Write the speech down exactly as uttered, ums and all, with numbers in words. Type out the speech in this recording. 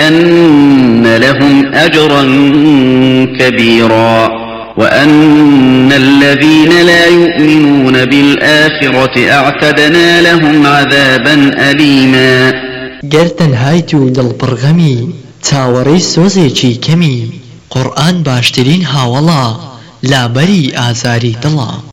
أن لهم أجرا كبيرا وأن الذين لا يؤمنون بالآخرة أعتدنا لهم عذابا أليما. گرتن هایتو دل برغمی تاوری سوزی چی کمی قرآن باشترین هاولا لابری آزاری دلا.